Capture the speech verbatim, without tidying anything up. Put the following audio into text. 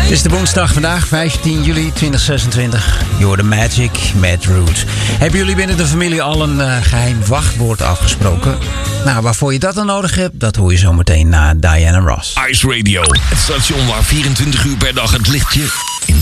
Het is de woensdag vandaag, vijftien juli tweeduizend zesentwintig. You're the Magic met Root. Hebben jullie binnen de familie al een uh, geheim wachtwoord afgesproken? Nou, waarvoor je dat dan nodig hebt, dat hoor je zo meteen na Diana Ross. Ice Radio, het station waar vierentwintig uur per dag het lichtje